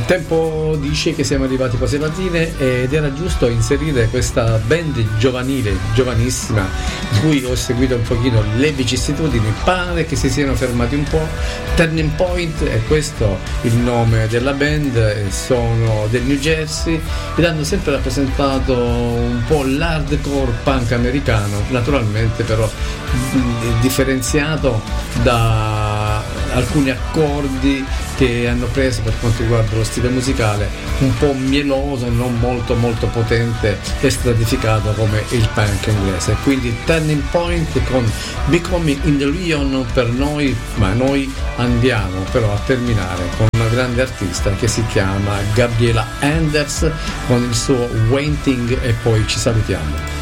Il tempo dice che siamo arrivati quasi alla fine ed era giusto inserire questa band giovanile, giovanissima, di cui ho seguito un pochino le vicissitudini. Pare che si siano fermati un po'. Turning Point è questo il nome della band, sono del New Jersey ed hanno sempre rappresentato un po' l'hardcore punk americano, naturalmente però differenziato da alcuni accordi che hanno preso per quanto riguarda lo stile musicale, un po' mieloso, non molto molto potente e stratificato come il punk inglese. Quindi Turning Point con Becoming in the Leon per noi, ma noi andiamo però a terminare con una grande artista che si chiama Gabriela Anders con il suo Waiting e poi ci salutiamo.